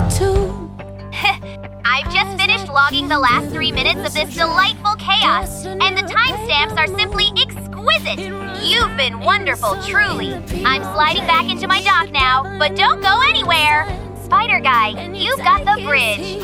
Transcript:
too. I've just finished logging the last 3 minutes of this delightful chaos, and the timestamps are simply exquisite. You've been wonderful, truly. I'm sliding back into my dock now, but don't go anywhere. Spider Guy, you've got the bridge.